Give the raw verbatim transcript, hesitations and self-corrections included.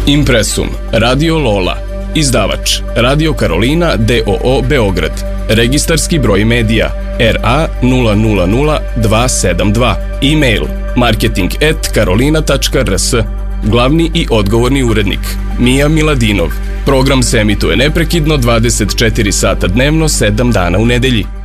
Impresum, Radio Lola, izdavač Radio Karolina D O O Beograd, registarski broj medija R A nula nula nula dva sedam dva, e-mail marketing at karolina tačka r s, glavni i odgovorni urednik Mija Miladinov. Program se emituje neprekidno dvadeset četiri sata dnevno, sedam dana u nedelji.